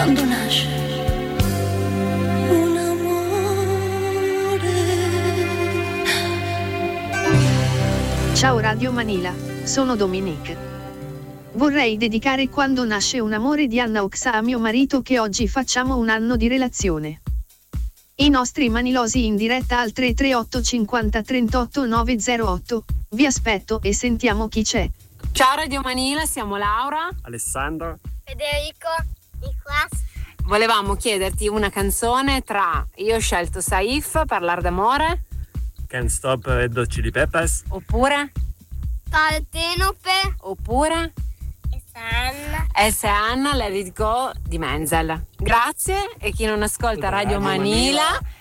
quando nasce un amore. Ciao Radio Manila, sono Dominique. Vorrei dedicare Quando nasce un amore di Anna Oxa a mio marito, che oggi facciamo un anno di relazione. I nostri manilosi in diretta al 338 50 38 908. Vi aspetto e sentiamo chi c'è. Ciao Radio Manila, siamo Laura, Alessandro, Federico, Nicolas. volevamo chiederti una canzone tra io ho scelto Saif, Parlare d'amore, Can't Stop Red Hot Chili Peppers, oppure Partenope. oppure Sanna. S. Anna, Let It Go di Menzel. Grazie, e chi non ascolta Radio Manila